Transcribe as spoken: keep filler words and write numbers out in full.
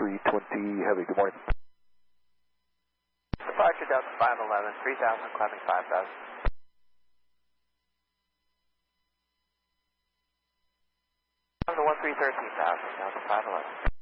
three twenty heavy. Good morning. Departure Delta five eleven, three thousand, climbing five thousand. Delta one three thirteen thousand, Delta five eleven.